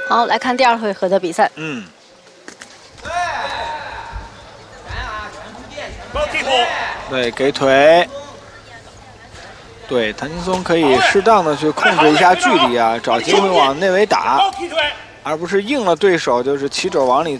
好，来看第2回合的比赛。 对，给腿。对，谭劲松可以适当的去控制一下距离啊，找机会往内围打，而不是应了对手就是起肘往里